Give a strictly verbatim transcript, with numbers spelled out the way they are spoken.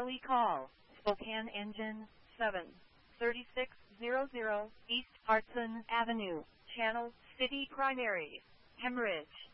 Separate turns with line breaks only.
Charlie call, Spokane engine, seven thirty-six hundred East Hartson Avenue, Channel City Primary, Hemorrhage.